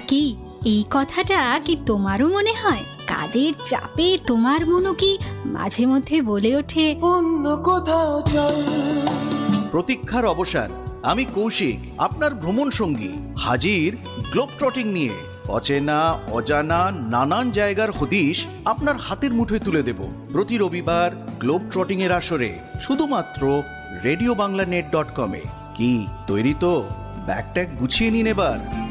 কি এই কথাটা কি তোমারও মনে হয়? কাজের চাপে তোমার মনও কি মাঝে মধ্যে বলে ওঠে অন্য কোথাও চল? প্রতীক্ষার অবসান। আমি কৌশিক, আপনার ভ্রমণ সঙ্গী, হাজির গ্লোব ট্রটিং নিয়ে। অচেনা অজানা নানান জায়গার হদিশ আপনার হাতের মুঠোয় তুলে দেব প্রতি রবিবার গ্লোব ট্রটিং এর আসরে, শুধুমাত্র রেডিওবাংলানেট.com-এ। কি তৈরি তো? ব্যাগ ট্যাগ গুছিয়ে নিন এবার।